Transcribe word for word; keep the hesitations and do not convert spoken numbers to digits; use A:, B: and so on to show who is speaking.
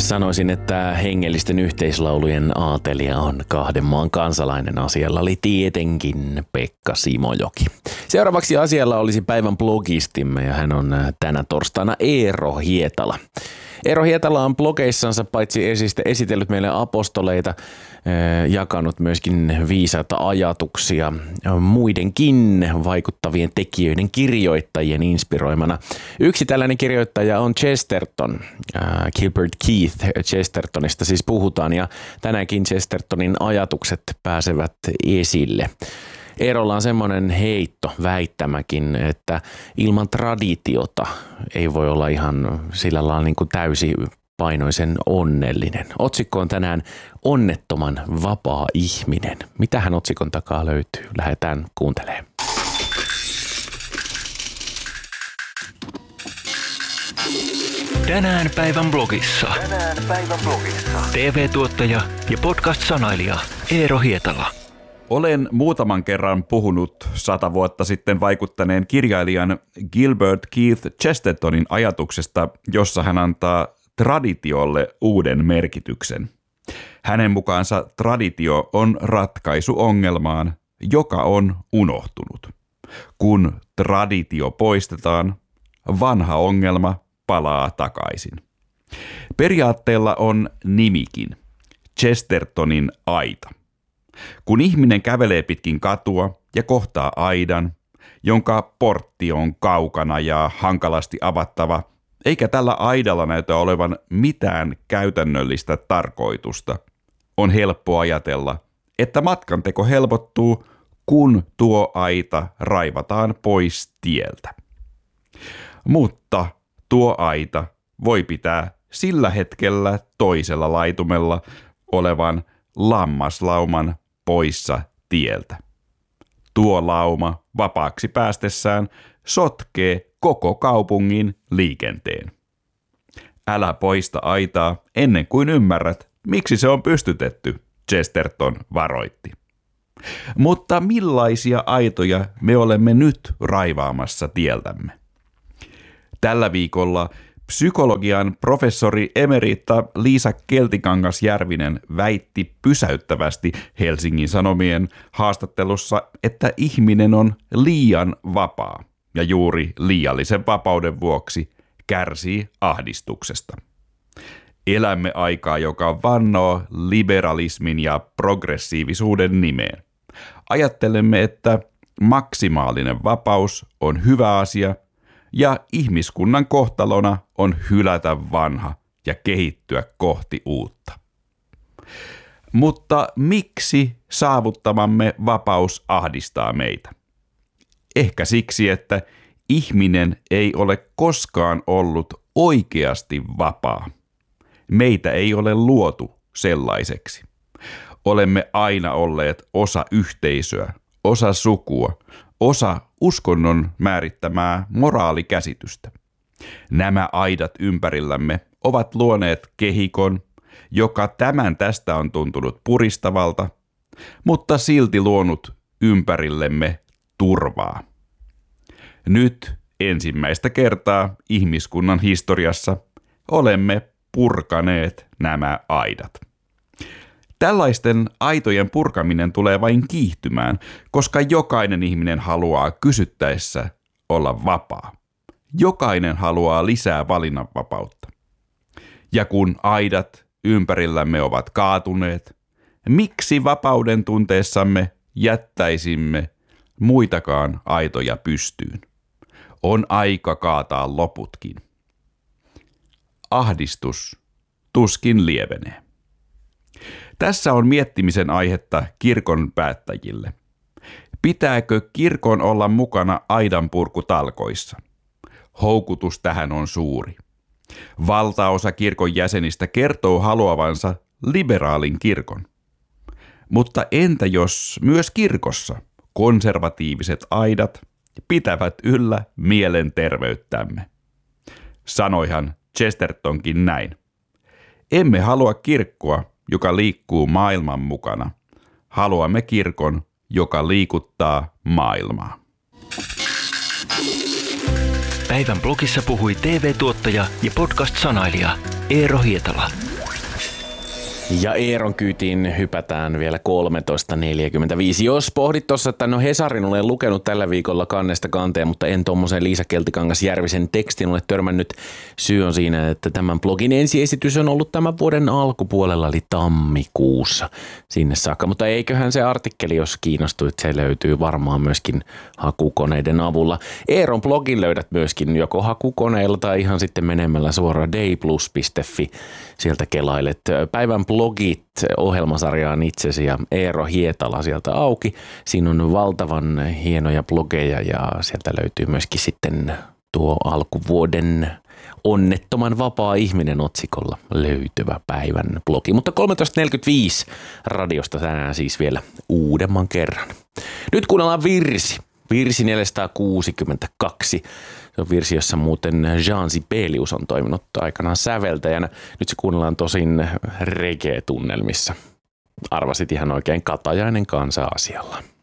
A: Sanoisin, että hengellisten yhteislaulujen aatelija on kahden maan kansalainen. Asialla oli tietenkin Pekka Simojoki. Seuraavaksi asialla olisi päivän blogistimme ja hän on tänä torstaina Eero Hietala. Eero Hietala on blogeissansa paitsi esitellyt meille apostoleita, jakanut myöskin viisaita ajatuksia muidenkin vaikuttavien tekijöiden kirjoittajien inspiroimana. Yksi tällainen kirjoittaja on Chesterton, Gilbert Keith Chestertonista siis puhutaan ja tänäänkin Chestertonin ajatukset pääsevät esille. Eerolla on semmoinen heitto, väittämäkin, että ilman traditiota ei voi olla ihan sillä lailla niin kuin täysipainoisen onnellinen. Otsikko on tänään Onnettoman vapaa ihminen. Mitähän otsikon takaa löytyy? Lähdetään kuuntelemaan.
B: Tänään päivän blogissa.
C: Tänään päivän blogissa.
B: T V-tuottaja ja podcast-sanailija Eero Hietala.
D: Olen muutaman kerran puhunut sata vuotta sitten vaikuttaneen kirjailijan Gilbert Keith Chestertonin ajatuksesta, jossa hän antaa traditiolle uuden merkityksen. Hänen mukaansa traditio on ratkaisu ongelmaan, joka on unohtunut. Kun traditio poistetaan, vanha ongelma palaa takaisin. Periaatteella on nimikin, Chestertonin aita. Kun ihminen kävelee pitkin katua ja kohtaa aidan, jonka portti on kaukana ja hankalasti avattava, eikä tällä aidalla näytä olevan mitään käytännöllistä tarkoitusta, on helppo ajatella, että matkanteko helpottuu, kun tuo aita raivataan pois tieltä. Mutta tuo aita voi pitää sillä hetkellä toisella laitumella olevan lammaslauman poissa tieltä. Tuo lauma vapaaksi päästessään sotkee koko kaupungin liikenteen. Älä poista aitaa ennen kuin ymmärrät, miksi se on pystytetty, Chesterton varoitti. Mutta millaisia aitoja me olemme nyt raivaamassa tieltämme? Tällä viikolla psykologian professori emerita Liisa Keltikangas-Järvinen väitti pysäyttävästi Helsingin Sanomien haastattelussa, että ihminen on liian vapaa ja juuri liiallisen vapauden vuoksi kärsii ahdistuksesta. Elämme aikaa, joka vannoo liberalismin ja progressiivisuuden nimeen. Ajattelemme, että maksimaalinen vapaus on hyvä asia ja ihmiskunnan kohtalona on hylätä vanha ja kehittyä kohti uutta. Mutta miksi saavuttamamme vapaus ahdistaa meitä? Ehkä siksi, että ihminen ei ole koskaan ollut oikeasti vapaa. Meitä ei ole luotu sellaiseksi. Olemme aina olleet osa yhteisöä, osa sukua, osa uskonnon määrittämää moraalikäsitystä. Nämä aidat ympärillämme ovat luoneet kehikon, joka tämän tästä on tuntunut puristavalta, mutta silti luonut ympärillemme turvaa. Nyt ensimmäistä kertaa ihmiskunnan historiassa olemme purkaneet nämä aidat. Tällaisten aitojen purkaminen tulee vain kiihtymään, koska jokainen ihminen haluaa kysyttäessä olla vapaa. Jokainen haluaa lisää valinnanvapautta. Ja kun aidat ympärillämme ovat kaatuneet, miksi vapauden tunteessamme jättäisimme muitakaan aitoja pystyyn? On aika kaataa loputkin. Ahdistus tuskin lievenee. Tässä on miettimisen aihetta kirkon päättäjille. Pitääkö kirkon olla mukana aidanpurkutalkoissa? Houkutus tähän on suuri. Valtaosa kirkon jäsenistä kertoo haluavansa liberaalin kirkon. Mutta entä jos myös kirkossa konservatiiviset aidat pitävät yllä mielenterveyttämme? Sanoihan Chestertonkin näin. Emme halua kirkkoa, joka liikkuu maailman mukana. Haluamme kirkon, joka liikuttaa maailmaa.
B: Päivän blogissa puhui T V-tuottaja ja podcast-sanailija Eero Hietala.
A: Ja Eeron kyytiin hypätään vielä kolmetoista neljäkymmentäviisi. Jos pohdit tuossa, että no Hesarin olen lukenut tällä viikolla kannesta kanteen, mutta en tuommoisen Liisa Keltikangas-Järvisen tekstin ole törmännyt. Syy on siinä, että tämän blogin ensiesitys on ollut tämän vuoden alkupuolella, eli tammikuussa sinne saakka. Mutta eiköhän se artikkeli, jos kiinnostuit, se löytyy varmaan myöskin hakukoneiden avulla. Eeron blogin löydät myöskin joko hakukoneella tai ihan sitten menemällä suoraan dayplus piste fi. Sieltä kelailet päivän blogit ohjelmasarjaan itsesi ja Eero Hietala sieltä auki. Siinä on valtavan hienoja blogeja ja sieltä löytyy myöskin sitten tuo alkuvuoden onnettoman vapaa ihminen otsikolla löytyvä päivän blogi. Mutta kolmetoista neljäkymmentäviisi radiosta tänään siis vielä uudemman kerran. Nyt kuunnellaan virsi. Virsi neljäsataakuusikymmentäkaksi. Se on virsi, jossa muuten Jean Sibelius on toiminut aikanaan säveltäjänä. Nyt se kuunnellaan tosin reggae-tunnelmissa. Arvasit ihan oikein, Katajainen kansa asialla.